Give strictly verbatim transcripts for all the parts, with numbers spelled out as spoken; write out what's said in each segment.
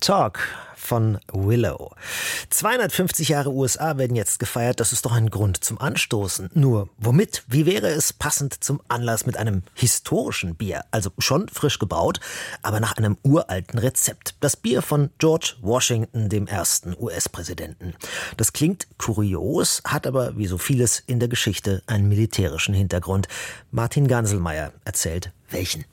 Talk von Willow. zweihundertfünfzig Jahre U S A werden jetzt gefeiert, das ist doch ein Grund zum Anstoßen. Nur womit? Wie wäre es passend zum Anlass mit einem historischen Bier? Also schon frisch gebraut, aber nach einem uralten Rezept. Das Bier von George Washington, dem ersten U S-Präsidenten. Das klingt kurios, hat aber wie so vieles in der Geschichte einen militärischen Hintergrund. Martin Ganselmeier erzählt welchen.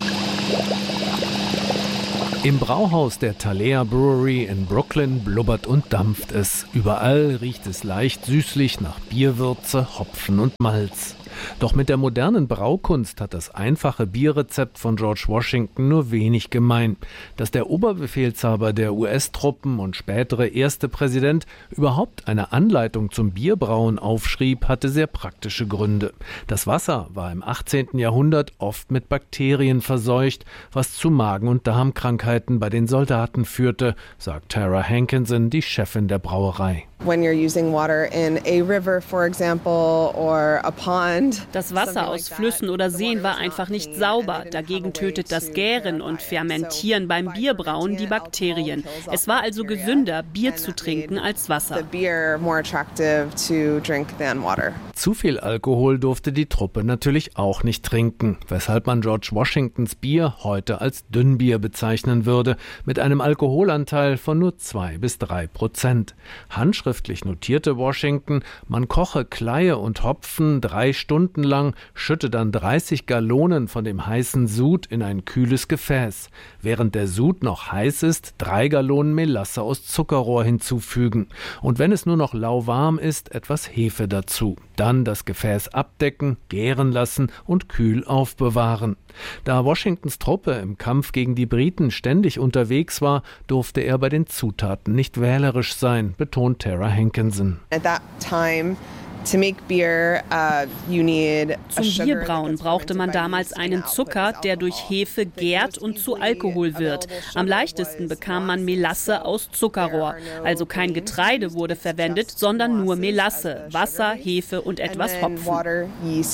Im Brauhaus der Thalia Brewery in Brooklyn blubbert und dampft es. Überall riecht es leicht süßlich nach Bierwürze, Hopfen und Malz. Doch mit der modernen Braukunst hat das einfache Bierrezept von George Washington nur wenig gemein. Dass der Oberbefehlshaber der U S-Truppen und spätere erste Präsident überhaupt eine Anleitung zum Bierbrauen aufschrieb, hatte sehr praktische Gründe. Das Wasser war im achtzehnten Jahrhundert oft mit Bakterien verseucht, was zu Magen- und Darmkrankheiten bei den Soldaten führte, sagt Tara Hankinson, die Chefin der Brauerei. When you're using water in a river, for example, or a pond. Das Wasser aus Flüssen oder Seen war einfach nicht sauber. Dagegen tötet das Gären und Fermentieren beim Bierbrauen die Bakterien. Es war also gesünder, Bier zu trinken als Wasser. Zu viel Alkohol durfte die Truppe natürlich auch nicht trinken, weshalb man George Washingtons Bier heute als Dünnbier bezeichnen würde, mit einem Alkoholanteil von nur zwei bis drei Prozent. Handschriftlich notierte Washington, man koche Kleie und Hopfen drei Stunden lang, schütte dann dreißig Gallonen von dem heißen Sud in ein kühles Gefäß. Während der Sud noch heiß ist, drei Gallonen Melasse aus Zuckerrohr hinzufügen. Und wenn es nur noch lauwarm ist, etwas Hefe dazu. Dann das Gefäß abdecken, gären lassen und kühl aufbewahren. Da Washingtons Truppe im Kampf gegen die Briten ständig unterwegs war, durfte er bei den Zutaten nicht wählerisch sein, betont Tara Hankinson. At that time To make beer, uh, you need Zum Bierbrauen brauchte man damals einen Zucker, der durch Hefe gärt und zu Alkohol wird. Am leichtesten bekam man Melasse aus Zuckerrohr. Also kein Getreide wurde verwendet, sondern nur Melasse, Wasser, Hefe und etwas Hopfen.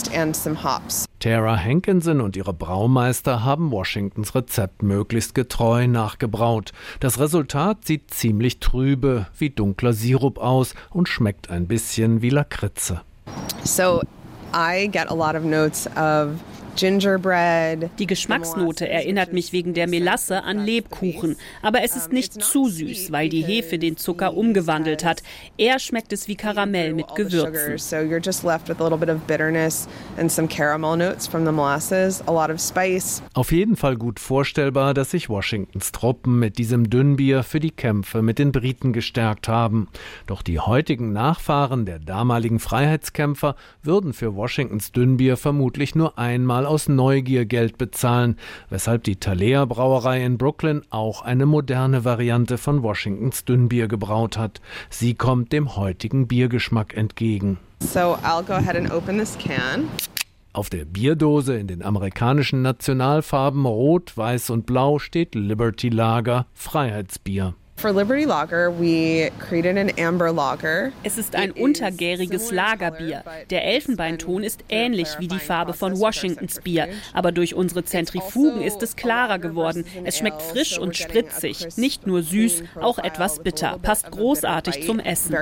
Tara Hankinson und ihre Braumeister haben Washingtons Rezept möglichst getreu nachgebraut. Das Resultat sieht ziemlich trübe, wie dunkler Sirup aus und schmeckt ein bisschen wie Lakritze. So, I get a lot of notes of Gingerbread. Die Geschmacksnote erinnert mich wegen der Melasse an Lebkuchen. Aber es ist nicht zu süß, weil die Hefe den Zucker umgewandelt hat. Eher schmeckt es wie Karamell mit Gewürzen. So you're just left with a little bit of bitterness and some caramel notes from the molasses, a lot of spice. Auf jeden Fall gut vorstellbar, dass sich Washingtons Truppen mit diesem Dünnbier für die Kämpfe mit den Briten gestärkt haben. Doch die heutigen Nachfahren der damaligen Freiheitskämpfer würden für Washingtons Dünnbier vermutlich nur einmal aus Neugier Geld bezahlen, weshalb die Thalia Brauerei in Brooklyn auch eine moderne Variante von Washingtons Dünnbier gebraut hat. Sie kommt dem heutigen Biergeschmack entgegen. So I'll go ahead and open this can. Auf der Bierdose in den amerikanischen Nationalfarben Rot, Weiß und Blau steht Liberty Lager, Freiheitsbier. For Liberty Lager, we created an amber lager. Es ist ein untergäriges Lagerbier. Der Elfenbeinton ist ähnlich wie die Farbe von Washingtons Bier, aber durch unsere Zentrifugen ist es klarer geworden. Es schmeckt frisch und spritzig, nicht nur süß, auch etwas bitter. Passt großartig zum Essen.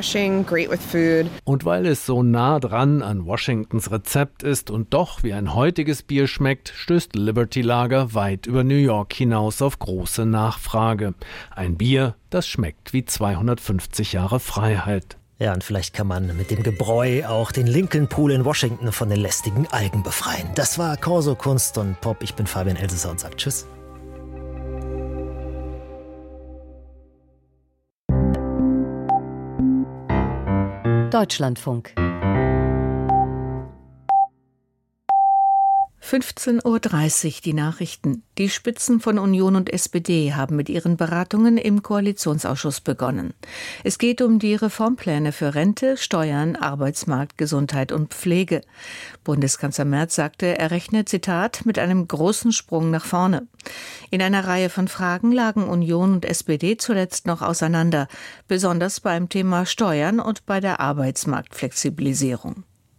Und weil es so nah dran an Washingtons Rezept ist und doch wie ein heutiges Bier schmeckt, stößt Liberty Lager weit über New York hinaus auf große Nachfrage. Ein Bier, das schmeckt wie zweihundertfünfzig Jahre Freiheit. Ja, und vielleicht kann man mit dem Gebräu auch den Lincoln Pool in Washington von den lästigen Algen befreien. Das war Corso Kunst und Pop. Ich bin Fabian Elsässer und sage Tschüss. Deutschlandfunk. fünfzehn Uhr dreißig die Nachrichten. Die Spitzen von Union und S P D haben mit ihren Beratungen im Koalitionsausschuss begonnen. Es geht um die Reformpläne für Rente, Steuern, Arbeitsmarkt, Gesundheit und Pflege. Bundeskanzler Merz sagte, er rechnet, Zitat, mit einem großen Sprung nach vorne. In einer Reihe von Fragen lagen Union und S P D zuletzt noch auseinander, besonders beim Thema Steuern und bei der Arbeitsmarktflexibilisierung.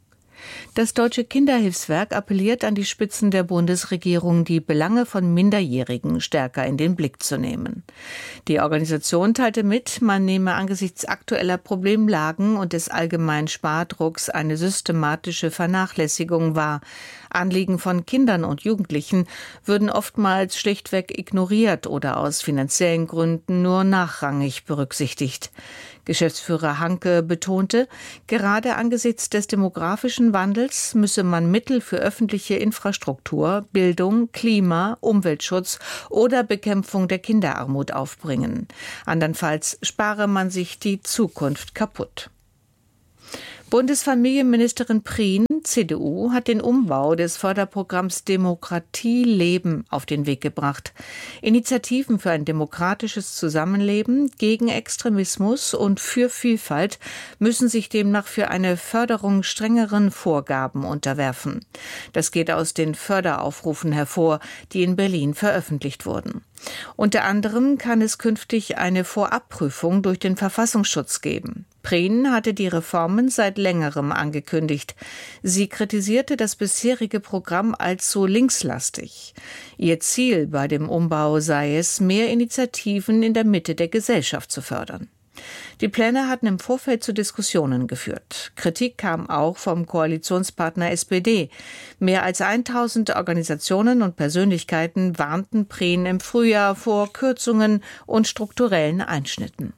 Das Deutsche Kinderhilfswerk appelliert an die Spitzen der Bundesregierung, die Belange von Minderjährigen stärker in den Blick zu nehmen. Die Organisation teilte mit, man nehme angesichts aktueller Problemlagen und des allgemeinen Spardrucks eine systematische Vernachlässigung wahr. Anliegen von Kindern und Jugendlichen würden oftmals schlichtweg ignoriert oder aus finanziellen Gründen nur nachrangig berücksichtigt. Geschäftsführer Hanke betonte, gerade angesichts des demografischen Wandels müsse man Mittel für öffentliche Infrastruktur, Bildung, Klima, Umweltschutz oder Bekämpfung der Kinderarmut aufbringen. Andernfalls spare man sich die Zukunft kaputt. Bundesfamilienministerin Prien, C D U, hat den Umbau des Förderprogramms Demokratie leben auf den Weg gebracht. Initiativen für ein demokratisches Zusammenleben, gegen Extremismus und für Vielfalt müssen sich demnach für eine Förderung strengeren Vorgaben unterwerfen. Das geht aus den Förderaufrufen hervor, die in Berlin veröffentlicht wurden. Unter anderem kann es künftig eine Vorabprüfung durch den Verfassungsschutz geben. Prien hatte die Reformen seit längerem angekündigt. Sie kritisierte das bisherige Programm als zu linkslastig. Ihr Ziel bei dem Umbau sei es, mehr Initiativen in der Mitte der Gesellschaft zu fördern. Die Pläne hatten im Vorfeld zu Diskussionen geführt. Kritik kam auch vom Koalitionspartner S P D. Mehr als tausend Organisationen und Persönlichkeiten warnten Prien im Frühjahr vor Kürzungen und strukturellen Einschnitten.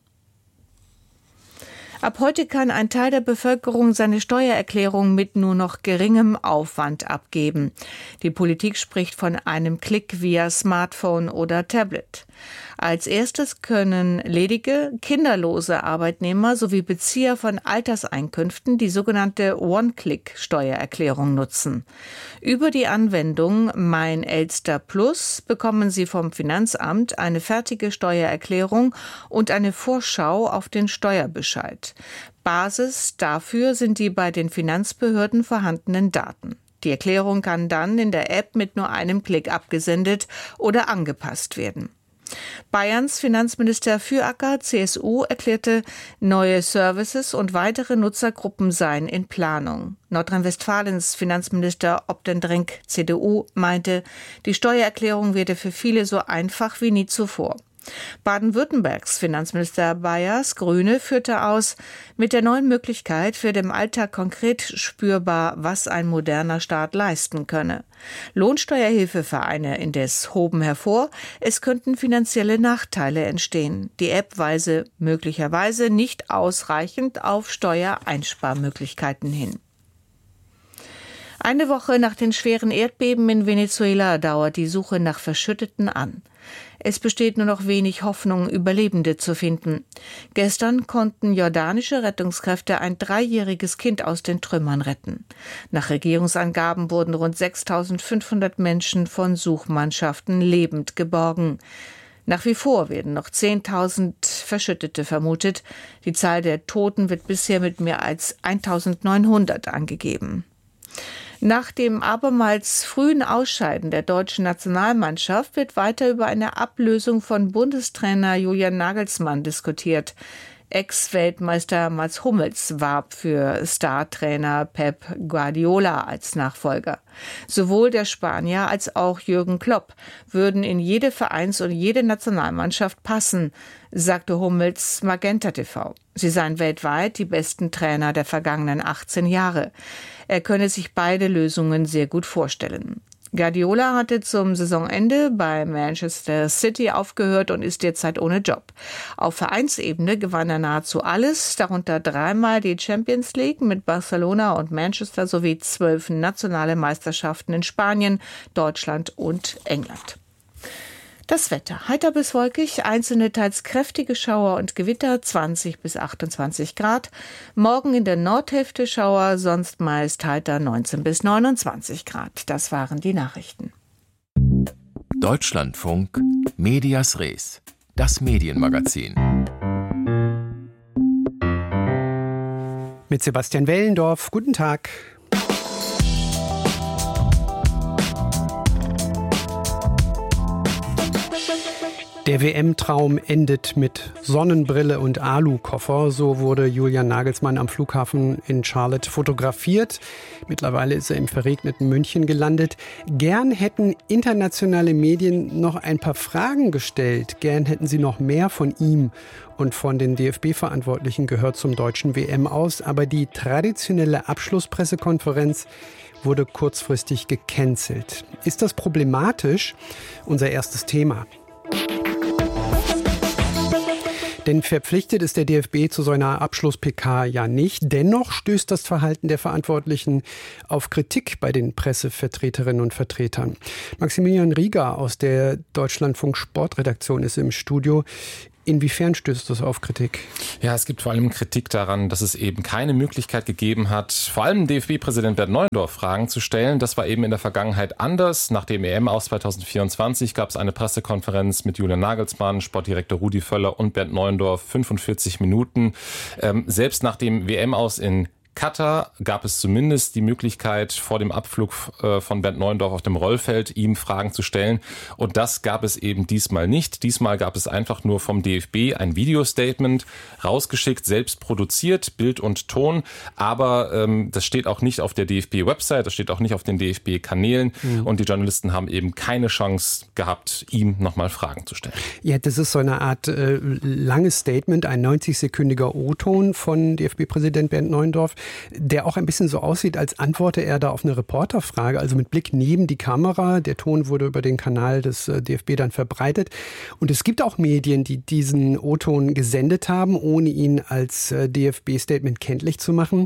Ab heute kann ein Teil der Bevölkerung seine Steuererklärung mit nur noch geringem Aufwand abgeben. Die Politik spricht von einem Klick via Smartphone oder Tablet. Als erstes können ledige, kinderlose Arbeitnehmer sowie Bezieher von Alterseinkünften die sogenannte One-Click-Steuererklärung nutzen. Über die Anwendung Mein Elster Plus bekommen sie vom Finanzamt eine fertige Steuererklärung und eine Vorschau auf den Steuerbescheid. Basis dafür sind die bei den Finanzbehörden vorhandenen Daten. Die Erklärung kann dann in der App mit nur einem Klick abgesendet oder angepasst werden. Bayerns Finanzminister Füracker, C S U, erklärte, neue Services und weitere Nutzergruppen seien in Planung. Nordrhein-Westfalens Finanzminister Opdenbrink, C D U, meinte, die Steuererklärung werde für viele so einfach wie nie zuvor. Baden-Württembergs Finanzminister Bayers, Grüne, führte aus, mit der neuen Möglichkeit wird im Alltag konkret spürbar, was ein moderner Staat leisten könne. Lohnsteuerhilfevereine indes hoben hervor, es könnten finanzielle Nachteile entstehen. Die App weise möglicherweise nicht ausreichend auf Steuereinsparmöglichkeiten hin. Eine Woche nach den schweren Erdbeben in Venezuela dauert die Suche nach Verschütteten an. Es besteht nur noch wenig Hoffnung, Überlebende zu finden. Gestern konnten jordanische Rettungskräfte ein dreijähriges Kind aus den Trümmern retten. Nach Regierungsangaben wurden rund sechstausendfünfhundert Menschen von Suchmannschaften lebend geborgen. Nach wie vor werden noch zehntausend Verschüttete vermutet. Die Zahl der Toten wird bisher mit mehr als eintausendneunhundert angegeben. Nach dem abermals frühen Ausscheiden der deutschen Nationalmannschaft wird weiter über eine Ablösung von Bundestrainer Julian Nagelsmann diskutiert. Ex-Weltmeister Mats Hummels warb für Startrainer Pep Guardiola als Nachfolger. Sowohl der Spanier als auch Jürgen Klopp würden in jede Vereins- und jede Nationalmannschaft passen, sagte Hummels Magenta T V. Sie seien weltweit die besten Trainer der vergangenen achtzehn Jahre. Er könne sich beide Lösungen sehr gut vorstellen. Guardiola hatte zum Saisonende bei Manchester City aufgehört und ist derzeit ohne Job. Auf Vereinsebene gewann er nahezu alles, darunter dreimal die Champions League mit Barcelona und Manchester sowie zwölf nationale Meisterschaften in Spanien, Deutschland und England. Das Wetter. Heiter bis wolkig, einzelne teils kräftige Schauer und Gewitter, zwanzig bis achtundzwanzig Grad. Morgen in der Nordhälfte Schauer, sonst meist heiter, neunzehn bis neunundzwanzig Grad. Das waren die Nachrichten. Deutschlandfunk, Medias Res, das Medienmagazin. Mit Sebastian Wellendorf. Guten Tag. Der W M-Traum endet mit Sonnenbrille und Alukoffer. So wurde Julian Nagelsmann am Flughafen in Charlotte fotografiert. Mittlerweile ist er im verregneten München gelandet. Gern hätten internationale Medien noch ein paar Fragen gestellt. Gern hätten sie noch mehr von ihm und von den D F B-Verantwortlichen gehört zum deutschen W M aus. Aber die traditionelle Abschlusspressekonferenz wurde kurzfristig gecancelt. Ist das problematisch? Unser erstes Thema. Denn verpflichtet ist der D F B zu so einer Abschluss-P K ja nicht. Dennoch stößt das Verhalten der Verantwortlichen auf Kritik bei den Pressevertreterinnen und Vertretern. Maximilian Rieger aus der Deutschlandfunk Sportredaktion ist im Studio. Inwiefern stößt das auf Kritik? Ja, es gibt vor allem Kritik daran, dass es eben keine Möglichkeit gegeben hat, vor allem D F B-Präsident Bernd Neuendorf Fragen zu stellen. Das war eben in der Vergangenheit anders. Nach dem E M-Aus zwanzig vierundzwanzig gab es eine Pressekonferenz mit Julian Nagelsmann, Sportdirektor Rudi Völler und Bernd Neuendorf, fünfundvierzig Minuten. Ähm, selbst nach dem W M-Aus in Katar gab es zumindest die Möglichkeit, vor dem Abflug von Bernd Neuendorf auf dem Rollfeld ihm Fragen zu stellen. Und das gab es eben diesmal nicht. Diesmal gab es einfach nur vom D F B ein Videostatement rausgeschickt, selbst produziert, Bild und Ton. Aber ähm, das steht auch nicht auf der D F B-Website, das steht auch nicht auf den D F B-Kanälen. Mhm. Und die Journalisten haben eben keine Chance gehabt, ihm nochmal Fragen zu stellen. Ja, das ist so eine Art äh, langes Statement, ein neunzig-sekündiger O-Ton von D F B-Präsident Bernd Neuendorf, der auch ein bisschen so aussieht, als antworte er da auf eine Reporterfrage, also mit Blick neben die Kamera. Der Ton wurde über den Kanal des D F B dann verbreitet. Und es gibt auch Medien, die diesen O-Ton gesendet haben, ohne ihn als D F B-Statement kenntlich zu machen.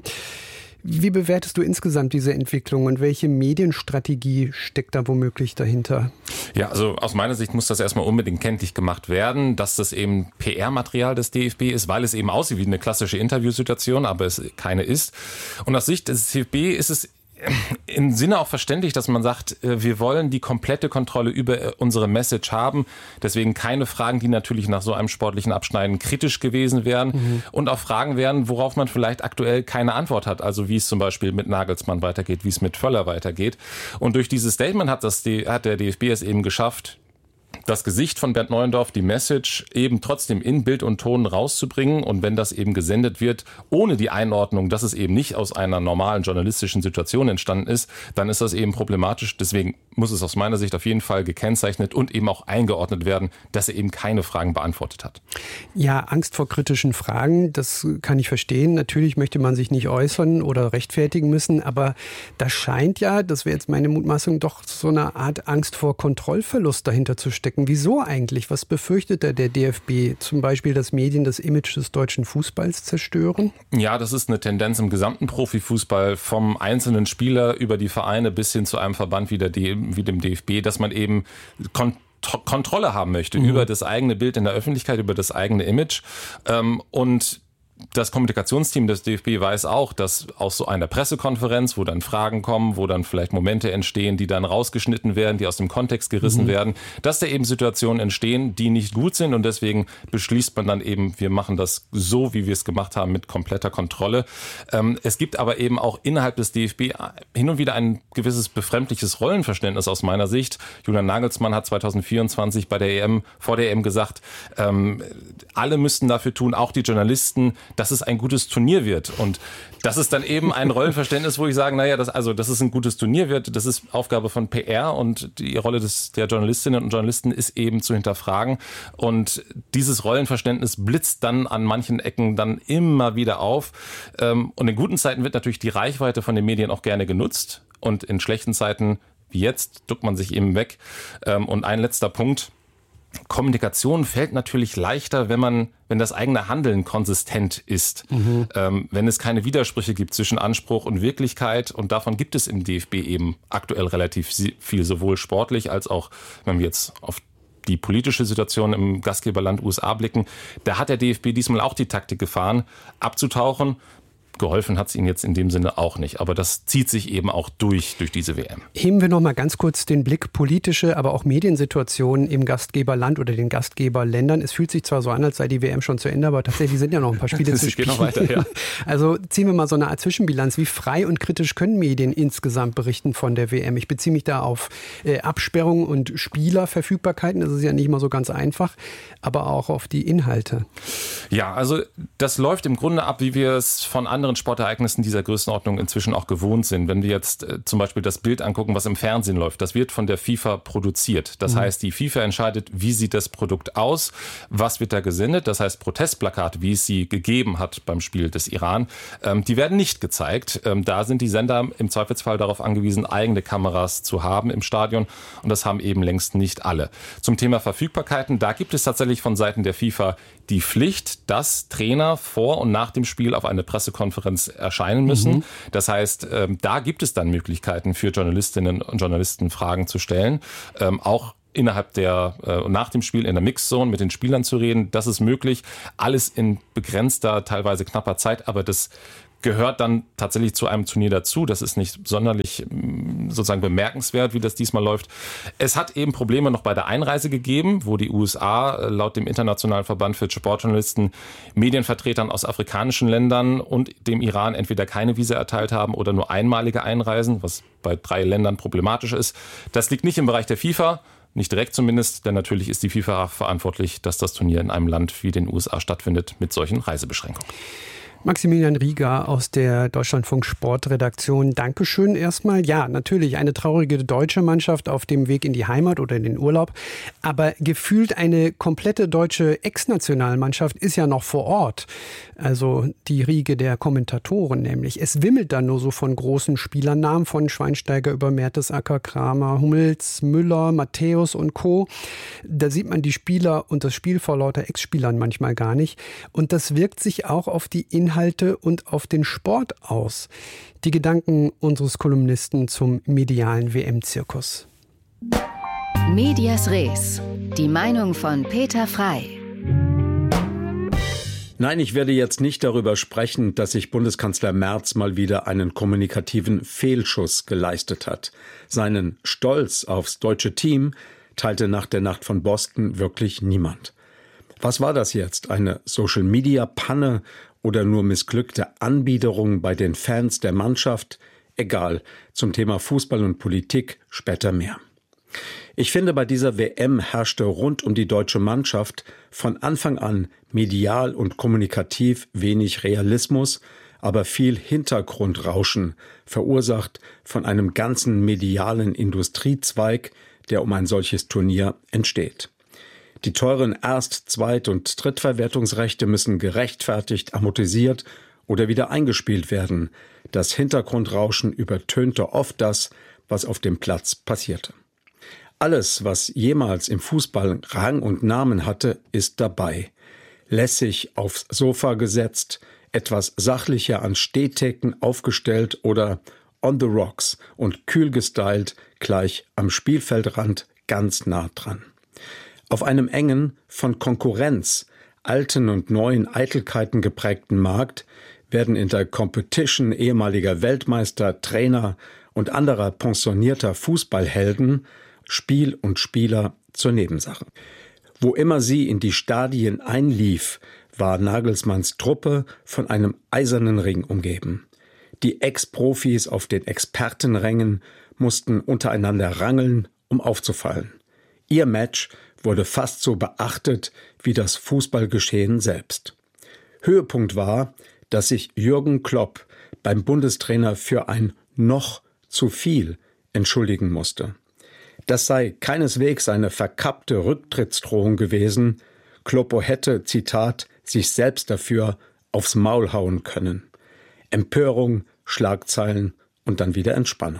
Wie bewertest du insgesamt diese Entwicklung und welche Medienstrategie steckt da womöglich dahinter? Ja, also aus meiner Sicht muss das erstmal unbedingt kenntlich gemacht werden, dass das eben P R-Material des D F B ist, weil es eben aussieht wie eine klassische Interviewsituation, aber es keine ist. Und aus Sicht des D F B ist es im Sinne auch verständlich, dass man sagt, wir wollen die komplette Kontrolle über unsere Message haben. Deswegen keine Fragen, die natürlich nach so einem sportlichen Abschneiden kritisch gewesen wären. Mhm. Und auch Fragen wären, worauf man vielleicht aktuell keine Antwort hat. Also wie es zum Beispiel mit Nagelsmann weitergeht, wie es mit Völler weitergeht. Und durch dieses Statement hat, das, hat der D F B es eben geschafft, das Gesicht von Bernd Neuendorf, die Message eben trotzdem in Bild und Ton rauszubringen. Und wenn das eben gesendet wird, ohne die Einordnung, dass es eben nicht aus einer normalen journalistischen Situation entstanden ist, dann ist das eben problematisch. Deswegen muss es aus meiner Sicht auf jeden Fall gekennzeichnet und eben auch eingeordnet werden, dass er eben keine Fragen beantwortet hat. Ja, Angst vor kritischen Fragen, das kann ich verstehen. Natürlich möchte man sich nicht äußern oder rechtfertigen müssen, aber da scheint ja, das wäre jetzt meine Mutmaßung, doch so eine Art Angst vor Kontrollverlust dahinter zu stecken. Wieso eigentlich? Was befürchtet da der D F B? Zum Beispiel, dass Medien das Image des deutschen Fußballs zerstören? Ja, das ist eine Tendenz im gesamten Profifußball, vom einzelnen Spieler über die Vereine bis hin zu einem Verband wie, der D- wie dem D F B, dass man eben Kon- Kontrolle haben möchte mhm. über das eigene Bild in der Öffentlichkeit, über das eigene Image. Ähm, und das Kommunikationsteam des D F B weiß auch, dass aus so einer Pressekonferenz, wo dann Fragen kommen, wo dann vielleicht Momente entstehen, die dann rausgeschnitten werden, die aus dem Kontext gerissen mhm. werden, dass da eben Situationen entstehen, die nicht gut sind. Und deswegen beschließt man dann eben, wir machen das so, wie wir es gemacht haben, mit kompletter Kontrolle. Ähm, es gibt aber eben auch innerhalb des D F B hin und wieder ein gewisses befremdliches Rollenverständnis aus meiner Sicht. Julian Nagelsmann hat zwanzig vierundzwanzig bei der E M, vor der E M gesagt, ähm, alle müssten dafür tun, auch die Journalisten, dass es ein gutes Turnier wird. Und das ist dann eben ein Rollenverständnis, wo ich sage, naja, das, also, dass es ein gutes Turnier wird, das ist Aufgabe von P R und die Rolle des, der Journalistinnen und Journalisten ist eben zu hinterfragen. Und dieses Rollenverständnis blitzt dann an manchen Ecken dann immer wieder auf. Und in guten Zeiten wird natürlich die Reichweite von den Medien auch gerne genutzt. Und in schlechten Zeiten, wie jetzt, duckt man sich eben weg. Und ein letzter Punkt. Kommunikation fällt natürlich leichter, wenn man, wenn das eigene Handeln konsistent ist, mhm. ähm, wenn es keine Widersprüche gibt zwischen Anspruch und Wirklichkeit, und davon gibt es im D F B eben aktuell relativ viel, sowohl sportlich als auch, wenn wir jetzt auf die politische Situation im Gastgeberland U S A blicken, da hat der D F B diesmal auch die Taktik gefahren, abzutauchen, geholfen hat es ihnen jetzt in dem Sinne auch nicht. Aber das zieht sich eben auch durch, durch diese W M. Heben wir noch mal ganz kurz den Blick politische, aber auch Mediensituationen im Gastgeberland oder den Gastgeberländern. Es fühlt sich zwar so an, als sei die W M schon zu Ende, aber tatsächlich sind ja noch ein paar Spiele zu spielen. Noch weiter, ja. Also ziehen wir mal so eine Art Zwischenbilanz. Wie frei und kritisch können Medien insgesamt berichten von der W M? Ich beziehe mich da auf äh, Absperrungen und Spielerverfügbarkeiten. Das ist ja nicht mal so ganz einfach, aber auch auf die Inhalte. Ja, also das läuft im Grunde ab, wie wir es von anderen Sportereignissen dieser Größenordnung inzwischen auch gewohnt sind. Wenn wir jetzt äh, zum Beispiel das Bild angucken, was im Fernsehen läuft, das wird von der FIFA produziert. Das mhm. heißt, die FIFA entscheidet, wie sieht das Produkt aus, was wird da gesendet. Das heißt, Protestplakate, wie es sie gegeben hat beim Spiel des Iran, ähm, die werden nicht gezeigt. Ähm, da sind die Sender im Zweifelsfall darauf angewiesen, eigene Kameras zu haben im Stadion. Und das haben eben längst nicht alle. Zum Thema Verfügbarkeiten, da gibt es tatsächlich von Seiten der FIFA die Pflicht, dass Trainer vor und nach dem Spiel auf eine Pressekonferenz erscheinen müssen. Mhm. Das heißt, ähm, da gibt es dann Möglichkeiten für Journalistinnen und Journalisten, Fragen zu stellen. Ähm, auch innerhalb der, äh, nach dem Spiel in der Mixzone mit den Spielern zu reden. Das ist möglich. Alles in begrenzter, teilweise knapper Zeit, aber das gehört dann tatsächlich zu einem Turnier dazu. Das ist nicht sonderlich sozusagen bemerkenswert, wie das diesmal läuft. Es hat eben Probleme noch bei der Einreise gegeben, wo die U S A laut dem Internationalen Verband für Sportjournalisten Medienvertretern aus afrikanischen Ländern und dem Iran entweder keine Visa erteilt haben oder nur einmalige Einreisen, was bei drei Ländern problematisch ist. Das liegt nicht im Bereich der FIFA. Nicht direkt zumindest, denn natürlich ist die FIFA verantwortlich, dass das Turnier in einem Land wie den U S A stattfindet mit solchen Reisebeschränkungen. Maximilian Rieger aus der Deutschlandfunk Sportredaktion. Dankeschön erstmal. Ja, natürlich eine traurige deutsche Mannschaft auf dem Weg in die Heimat oder in den Urlaub. Aber gefühlt eine komplette deutsche Ex-Nationalmannschaft ist ja noch vor Ort. Also die Riege der Kommentatoren nämlich. Es wimmelt da nur so von großen Spielernamen, von Schweinsteiger über Mertesacker, Kramer, Hummels, Müller, Matthäus und Co. Da sieht man die Spieler und das Spiel vor lauter Ex-Spielern manchmal gar nicht. Und das wirkt sich auch auf die Inhalte und auf den Sport aus. Die Gedanken unseres Kolumnisten zum medialen W M-Zirkus. Medias Res. Die Meinung von Peter Frey. Nein, ich werde jetzt nicht darüber sprechen, dass sich Bundeskanzler Merz mal wieder einen kommunikativen Fehlschuss geleistet hat. Seinen Stolz aufs deutsche Team teilte nach der Nacht von Boston wirklich niemand. Was war das jetzt? Eine Social-Media-Panne oder nur missglückte Anbiederung bei den Fans der Mannschaft? Egal, zum Thema Fußball und Politik später mehr. Ich finde, bei dieser W M herrschte rund um die deutsche Mannschaft von Anfang an medial und kommunikativ wenig Realismus, aber viel Hintergrundrauschen, verursacht von einem ganzen medialen Industriezweig, der um ein solches Turnier entsteht. Die teuren Erst-, Zweit- und Drittverwertungsrechte müssen gerechtfertigt, amortisiert oder wieder eingespielt werden. Das Hintergrundrauschen übertönte oft das, was auf dem Platz passierte. Alles, was jemals im Fußball Rang und Namen hatte, ist dabei. Lässig aufs Sofa gesetzt, etwas sachlicher an Stehtheken aufgestellt oder on the rocks und kühl gestylt, gleich am Spielfeldrand ganz nah dran. Auf einem engen, von Konkurrenz, alten und neuen Eitelkeiten geprägten Markt werden in der Competition ehemaliger Weltmeister, Trainer und anderer pensionierter Fußballhelden Spiel und Spieler zur Nebensache. Wo immer sie in die Stadien einlief, war Nagelsmanns Truppe von einem eisernen Ring umgeben. Die Ex-Profis auf den Expertenrängen mussten untereinander rangeln, um aufzufallen. Ihr Match wurde fast so beachtet wie das Fußballgeschehen selbst. Höhepunkt war, dass sich Jürgen Klopp beim Bundestrainer für ein noch zu viel entschuldigen musste. Das sei keineswegs eine verkappte Rücktrittsdrohung gewesen. Kloppo hätte, Zitat, sich selbst dafür aufs Maul hauen können. Empörung, Schlagzeilen und dann wieder Entspannung.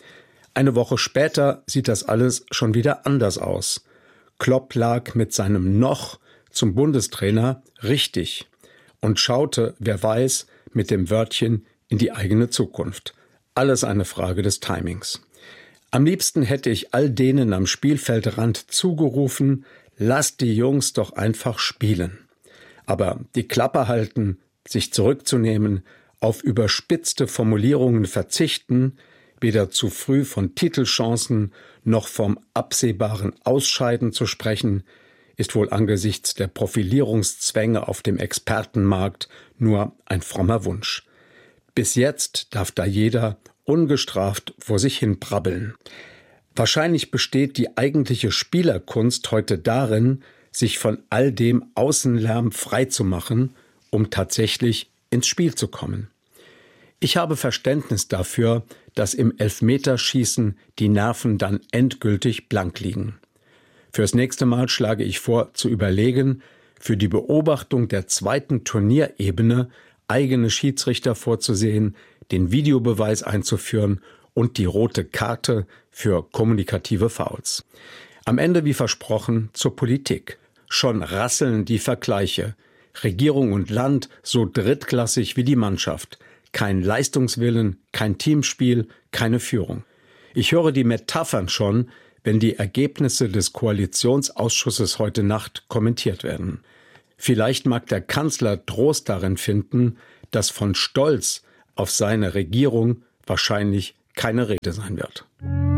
Eine Woche später sieht das alles schon wieder anders aus. Klopp lag mit seinem Noch zum Bundestrainer richtig und schaute, wer weiß, mit dem Wörtchen in die eigene Zukunft. Alles eine Frage des Timings. Am liebsten hätte ich all denen am Spielfeldrand zugerufen, lasst die Jungs doch einfach spielen. Aber die Klappe halten, sich zurückzunehmen, auf überspitzte Formulierungen verzichten, weder zu früh von Titelchancen noch vom absehbaren Ausscheiden zu sprechen, ist wohl angesichts der Profilierungszwänge auf dem Expertenmarkt nur ein frommer Wunsch. Bis jetzt darf da jeder ungestraft vor sich hin brabbeln. Wahrscheinlich besteht die eigentliche Spielerkunst heute darin, sich von all dem Außenlärm freizumachen, um tatsächlich ins Spiel zu kommen. Ich habe Verständnis dafür, dass im Elfmeterschießen die Nerven dann endgültig blank liegen. Fürs nächste Mal schlage ich vor, zu überlegen, für die Beobachtung der zweiten Turnierebene eigene Schiedsrichter vorzusehen, den Videobeweis einzuführen und die rote Karte für kommunikative Fouls. Am Ende, wie versprochen, zur Politik. Schon rasseln die Vergleiche. Regierung und Land so drittklassig wie die Mannschaft. Kein Leistungswillen, kein Teamspiel, keine Führung. Ich höre die Metaphern schon, wenn die Ergebnisse des Koalitionsausschusses heute Nacht kommentiert werden. Vielleicht mag der Kanzler Trost darin finden, dass von Stolz auf seine Regierung wahrscheinlich keine Rede sein wird.